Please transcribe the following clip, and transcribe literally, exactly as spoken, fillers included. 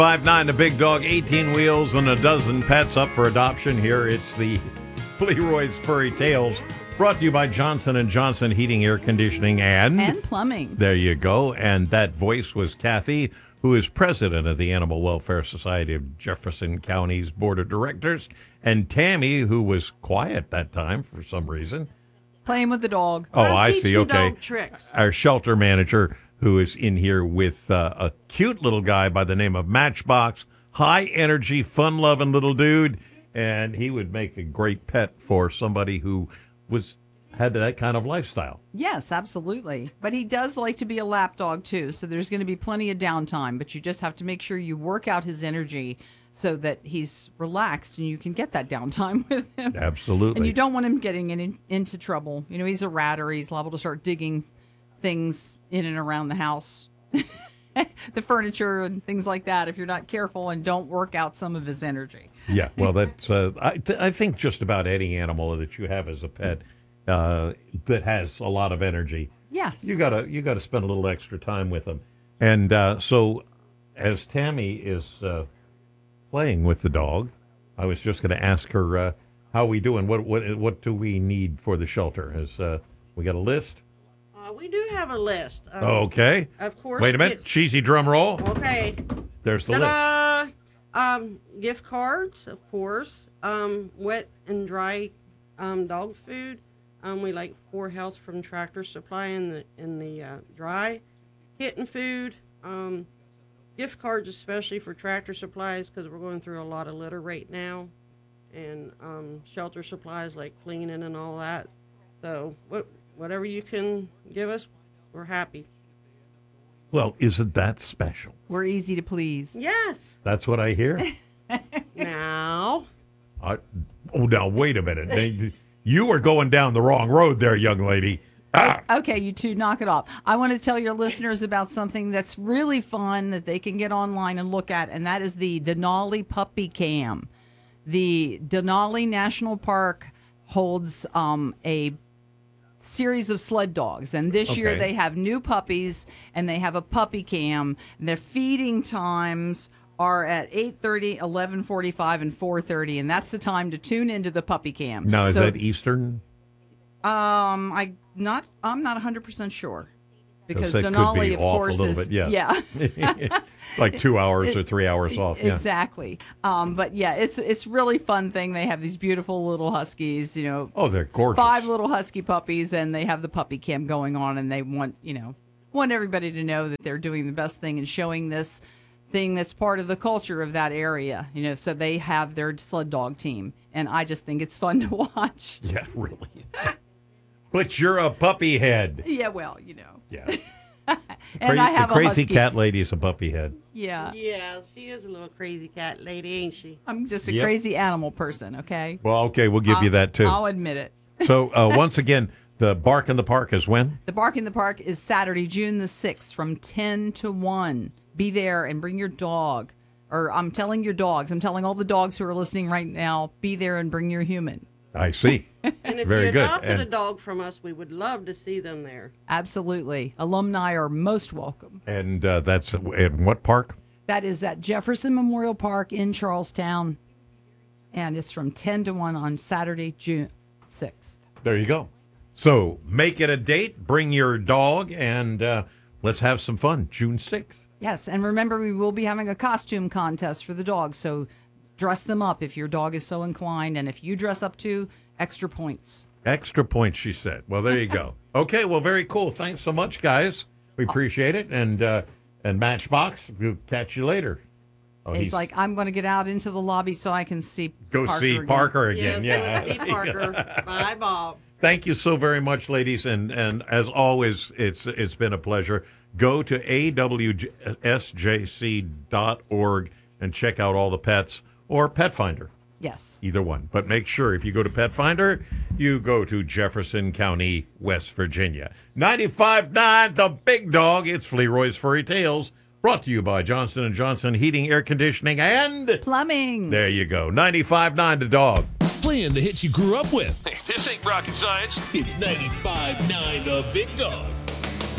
five nine, the big dog, eighteen wheels and a dozen pets up for adoption. Here it's the Leroy's Furry Tales, brought to you by Johnson and Johnson Heating, Air Conditioning, and... And plumbing. There you go. And that voice was Kathy, who is president of the Animal Welfare Society of Jefferson County's Board of Directors, and Tammy, who was quiet that time for some reason. Playing with the dog. Oh, I'm I teaching see. the Okay. dog tricks. Our shelter manager, who is in here with uh, a cute little guy by the name of Matchbox, high energy, fun loving little dude, and he would make a great pet for somebody who was had that kind of lifestyle. Yes, absolutely. But he does like to be a lap dog, too. So there's going to be plenty of downtime. But you just have to make sure you work out his energy so that he's relaxed and you can get that downtime with him. Absolutely. And you don't want him getting in, into trouble. You know, he's a ratter. He's liable to start digging things in and around the house, the furniture and things like that, if you're not careful and don't work out some of his energy. Yeah, well, that's uh, I, th- I think just about any animal that you have as a pet uh, that has a lot of energy. Yes. You gotta you gotta spend a little extra time with them. And uh, so, as Tammy is uh, playing with the dog, I was just going to ask her uh, how we doing. What what what do we need for the shelter? Is uh, we got a list? Uh, we do have a list. Um, Okay. Of course. Wait a minute. it's- Cheesy drum roll. Okay. There's the list. Ta-da! Um, gift cards, of course. Um, wet and dry um, dog food. Um, we like Four Health from Tractor Supply in the in the uh, dry. Kitten food. Um, gift cards, especially for Tractor Supplies, because we're going through a lot of litter right now, and um, shelter supplies like cleaning and all that. So what whatever you can give us, we're happy. Well, isn't that special? We're easy to please. Yes. That's what I hear. Now. I, oh, now wait a minute. They- you are going down the wrong road there, young lady. Ah. Okay, you two, knock it off. I want to tell your listeners about something that's really fun that they can get online and look at, and that is the Denali Puppy Cam. The Denali National Park holds um, a series of sled dogs, and this year Okay. they have new puppies, and they have a puppy cam. Their feeding times are at eight thirty, eleven forty-five, and four thirty, and that's the time to tune into the puppy cam. Now, is So, that Eastern? Um, I not. I'm not one hundred percent sure because that could Denali, be of off a course, little is bit, yeah. yeah. Like two hours or three hours off. Yeah. Exactly. Um, but yeah, it's it's really fun thing. They have these beautiful little huskies. You know, Oh, they're gorgeous. five little husky puppies, and they have the puppy cam going on, and they want you know want everybody to know that they're doing the best thing and showing this thing that's part of the culture of that area. You know, so they have their sled dog team, and I just think it's fun to watch. Yeah, really. But you're a puppy head. Yeah, well, you know, Yeah. and Cra- I have the a crazy husky. cat lady's a puppy head. Yeah, Yeah, she is a little crazy cat lady, ain't she? I'm just a Yep. crazy animal person. Okay, Well, okay, we'll give you that too. I'll admit it. So uh, once again, the Bark in the Park is when? The Bark in the Park is Saturday, June the sixth from ten to one. Be there and bring your dog. Or I'm telling your dogs, I'm telling all the dogs who are listening right now, be there and bring your human. I see. And if Very you good. adopted And- a dog from us, we would love to see them there. Absolutely. Alumni are most welcome. And uh, that's in what park? That is at Jefferson Memorial Park in Charlestown. And it's from ten to one on Saturday, June sixth. There you go. So make it a date, bring your dog, and uh, let's have some fun. June sixth. Yes, and remember, we will be having a costume contest for the dogs, so dress them up if your dog is so inclined, and if you dress up too, extra points. Extra points, she said. Well, there you go. Okay, well, very cool. Thanks so much, guys. We appreciate it. And uh, and Matchbox, we'll catch you later. Oh, He's like, I'm going to get out into the lobby so I can see go Parker see again." Parker again. Yes, Yeah. go see Parker. Bye, Bob. Thank you so very much, ladies, and and as always, it's it's been a pleasure. Go to A W S J C dot org and check out all the pets, or Pet Finder, Yes. either one. But make sure if you go to Pet Finder, you go to Jefferson County, West Virginia. ninety-five point nine, the big dog. It's Leroy's Furry Tales, brought to you by Johnson and Johnson Heating, Air Conditioning, and Plumbing. there you go. ninety-five point nine, the dog. Playing the hits you grew up with. Hey, this ain't rocket science. It's ninety-five point nine The Big Dog.